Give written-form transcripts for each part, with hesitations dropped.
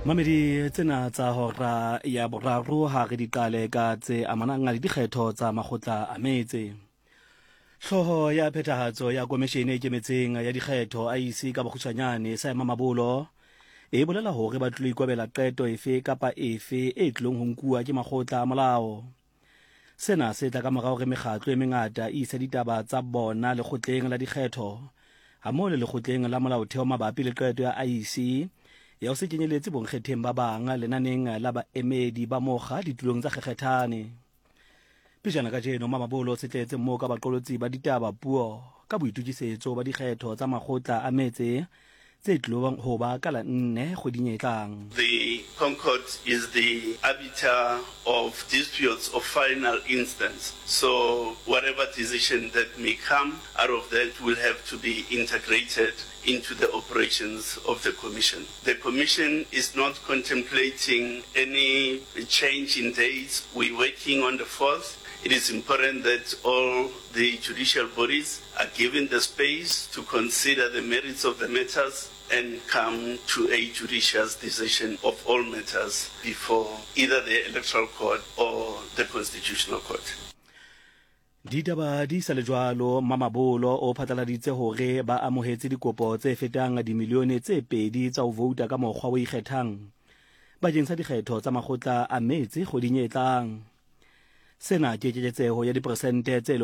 Mamedi tsena tsa hora ya boraro ha re di qale ka tse amanang le dikgetho tsa makgotla a metse. Hloho ya phethahatso ya komishene e kemetseng ya dikgetho IEC ka bokgutshwanyane sa Mamabolo e bolela hore ba tlo ikobela qeto efe kapa efe e tlong ho nkuwa ke makgotla a molao. Sena se tla ka morao re mekgatlo e mengata e isa ditaba tsa bona lekgotleng la dikgetho hammoho le lekgotleng la molaotheo mabapi le qeto ya IEC ya o se kenyeletse bonkgetheng ba bang lenaneng la baemedi ba mokga ditulong tsa kgekgethane. Pejana ka jeno Mamabolo se tletse mmoho ka baqolotsi ba ditaba puo ka boitukisetso ba dikgetho tsa makgotla a metse tse tlong ho ba ka la 4 kgweding e tlang. The Concord is the arbiter of disputes of final instance. So whatever decision that may come out of that will have to be integrated into the operations of the Commission. The Commission is not contemplating any change in dates. We're working on the 4th. It is important that all the judicial bodies are given the space to consider the merits of the matters and come to a judicious decision of all matters before either the Electoral Court or the Constitutional Court. Ditaba di sa le jwalo Mamabolo o phatlaladitse hore ba amohetse dikopo tse fetang dimilione tse 2 tsa ho vouta ka mokgwa o ikgethang bakeng sa dikgetho tsa makgotla a metse kgoding e tlang. Sena ke keketseho ya diperesente tse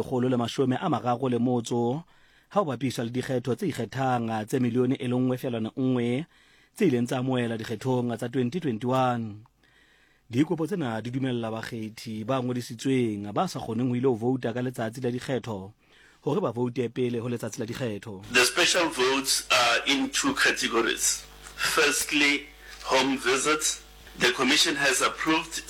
130 ha o bapiswa le dikgetho tse ikgethang tse milione 1.1 tse ileng tsa amohela dikgethong tsa 2021. Dikopo tsena di dumella bakgethi ba ngodisitsweng ba sa kgoneng ho ile ho vouta ka letsatsi la dikgetho hore ba voute pele ho letsatsi la dikgetho. The special votes are in 2 categories. Firstly, home visits. The Commission has approved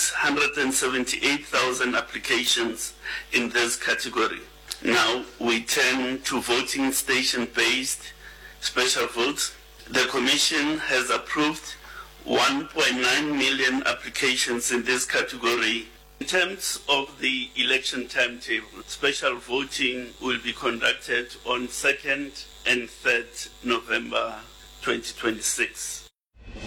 678,000 applications in this category. Now we turn to voting station-based special votes. The Commission has approved 1.9 million applications in this category. In terms of the election timetable, special voting will be conducted on 2nd and 3rd November 2026.